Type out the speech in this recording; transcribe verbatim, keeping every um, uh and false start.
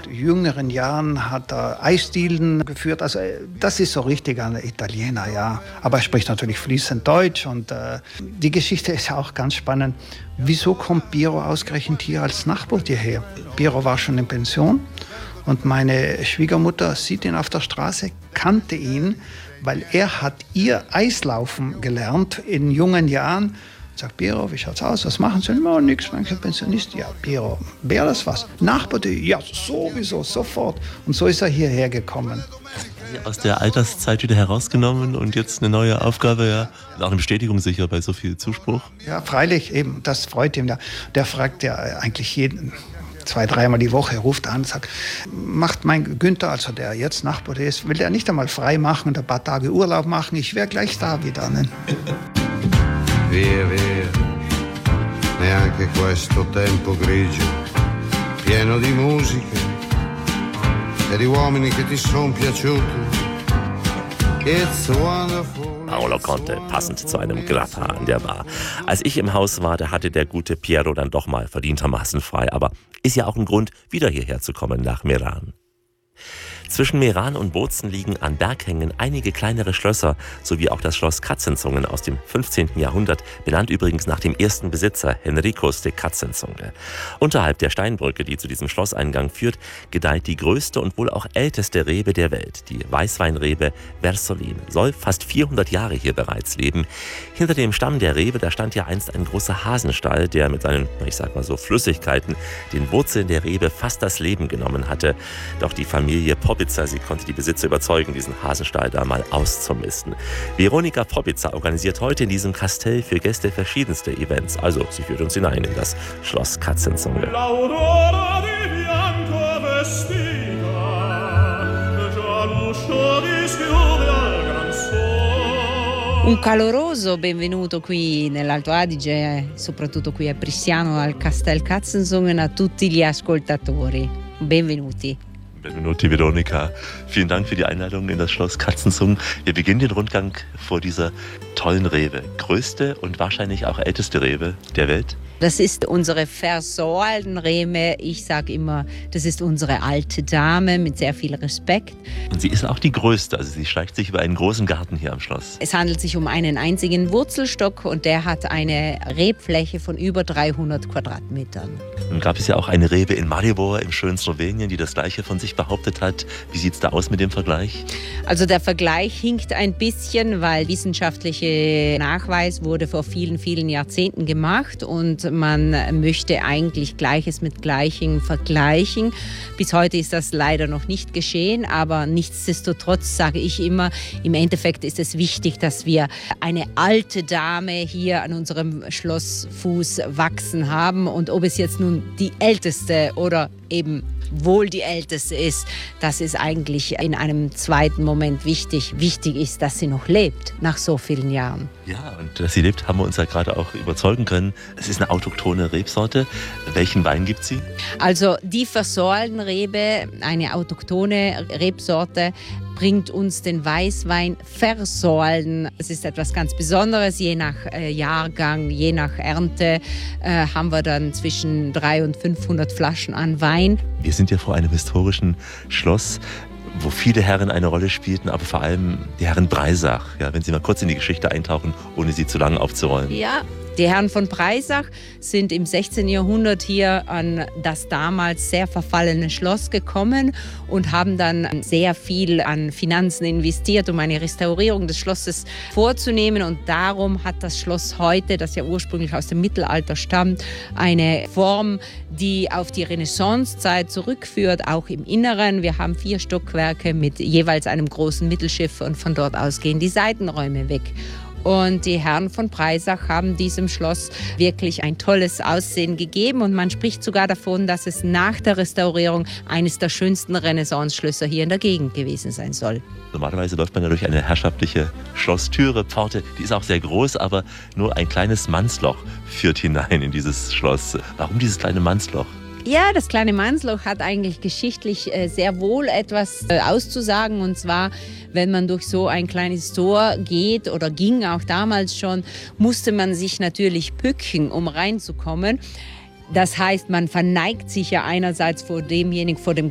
In jüngeren Jahren hat er Eisdielen geführt. Also das ist so richtig ein Italiener, ja. Aber er spricht natürlich fließend Deutsch. Und äh, die Geschichte ist ja auch ganz spannend. Wieso kommt Piero ausgerechnet hier als Nachbar hierher? Piero war schon in Pension. Und meine Schwiegermutter sieht ihn auf der Straße, kannte ihn, weil er hat ihr Eislaufen gelernt in jungen Jahren. Sagt, Piero, wie schaut's aus? Was machen Sie? Oh, nix, manche Pensionist. Ja, Piero, wäre das was? Nachbar? Ja, sowieso, sofort. Und so ist er hierher gekommen. Aus der Alterszeit wieder herausgenommen und jetzt eine neue Aufgabe, ja. Und auch eine Bestätigung sicher bei so viel Zuspruch. Ja, freilich, eben, das freut ihn. Der fragt ja eigentlich jeden... zwei, dreimal die Woche, ruft an und sagt, macht mein Günther, also der jetzt Nachbar ist, will der nicht einmal frei machen und ein paar Tage Urlaub machen, ich wäre gleich da wieder. Ne? Via, via, neanche questo tempo grigio, pieno di musica e di uomini che ti son piaciuti. It's wonderful. Paolo Conte, passend zu einem Grappa an der Bar. Als ich im Haus war, da hatte der gute Piero dann doch mal verdientermaßen frei. Aber ist ja auch ein Grund, wieder hierher zu kommen nach Meran. Zwischen Meran und Bozen liegen an Berghängen einige kleinere Schlösser, sowie auch das Schloss Katzenzungen aus dem fünfzehnten Jahrhundert, benannt übrigens nach dem ersten Besitzer, Henricus de Katzenzunge. Unterhalb der Steinbrücke, die zu diesem Schlosseingang führt, gedeiht die größte und wohl auch älteste Rebe der Welt, die Weißweinrebe Versolin, soll fast vierhundert Jahre hier bereits leben. Hinter dem Stamm der Rebe, da stand ja einst ein großer Hasenstall, der mit seinen, ich sag mal so, Flüssigkeiten den Wurzeln der Rebe fast das Leben genommen hatte. Doch die Familie Popitzer, sie konnte die Besitzer überzeugen, diesen Hasenstall da mal auszumisten. Veronika Popitzer organisiert heute in diesem Kastell für Gäste verschiedenste Events. Also, sie führt uns hinein in das Schloss Katzenzunge. Un caloroso benvenuto qui nell'Alto Adige, soprattutto qui a Pristiano al Castel Katzenzungen, a tutti gli ascoltatori. Benvenuti. Benvenuti, Veronika. Vielen Dank für die Einladung in das Schloss Katzenzungen. Wir beginnen den Rundgang vor dieser tollen Rebe. Größte und wahrscheinlich auch älteste Rebe der Welt. Das ist unsere Versohlenrebe. Ich sage immer, das ist unsere alte Dame mit sehr viel Respekt. Und sie ist auch die größte, also sie schleicht sich über einen großen Garten hier am Schloss. Es handelt sich um einen einzigen Wurzelstock und der hat eine Rebfläche von über dreihundert Quadratmetern. Nun gab es ja auch eine Rebe in Maribor im schönen Slowenien, die das Gleiche von sich behauptet hat. Wie sieht es da aus mit dem Vergleich? Also der Vergleich hinkt ein bisschen, weil wissenschaftlicher Nachweis wurde vor vielen, vielen Jahrzehnten gemacht und man möchte eigentlich Gleiches mit Gleichem vergleichen. Bis heute ist das leider noch nicht geschehen, aber nichtsdestotrotz sage ich immer, im Endeffekt ist es wichtig, dass wir eine alte Dame hier an unserem Schlossfuß wachsen haben und ob es jetzt nun die älteste oder eben wohl die älteste ist, das ist eigentlich in einem zweiten Moment wichtig. Wichtig ist, dass sie noch lebt, nach so vielen Jahren. Ja, und dass sie lebt, haben wir uns ja gerade auch überzeugen können. Es ist eine autochthone Rebsorte. Welchen Wein gibt sie? Also die Versohlenrebe, eine autochthone Rebsorte, bringt uns den Weißwein Versohlen. Es ist etwas ganz Besonderes. Je nach äh, Jahrgang, je nach Ernte äh, haben wir dann zwischen dreihundert und fünfhundert Flaschen an Wein. Wir sind ja vor einem historischen Schloss, wo viele Herren eine Rolle spielten, aber vor allem die Herren Breisach. Ja, wenn Sie mal kurz in die Geschichte eintauchen, ohne sie zu lange aufzurollen. Ja. Die Herren von Breisach sind im sechzehnten Jahrhundert hier an das damals sehr verfallene Schloss gekommen und haben dann sehr viel an Finanzen investiert, um eine Restaurierung des Schlosses vorzunehmen. Und darum hat das Schloss heute, das ja ursprünglich aus dem Mittelalter stammt, eine Form, die auf die Renaissancezeit zurückführt, auch im Inneren. Wir haben vier Stockwerke mit jeweils einem großen Mittelschiff und von dort aus gehen die Seitenräume weg. Und die Herren von Breisach haben diesem Schloss wirklich ein tolles Aussehen gegeben. Und man spricht sogar davon, dass es nach der Restaurierung eines der schönsten Renaissance-Schlösser hier in der Gegend gewesen sein soll. Normalerweise läuft man ja durch eine herrschaftliche Schlosstüre, Pforte. Die ist auch sehr groß, aber nur ein kleines Mannsloch führt hinein in dieses Schloss. Warum dieses kleine Mannsloch? Ja, das kleine Mannsloch hat eigentlich geschichtlich äh, sehr wohl etwas äh, auszusagen. Und zwar, wenn man durch so ein kleines Tor geht oder ging auch damals schon, musste man sich natürlich bücken, um reinzukommen. Das heißt, man verneigt sich ja einerseits vor demjenigen, vor dem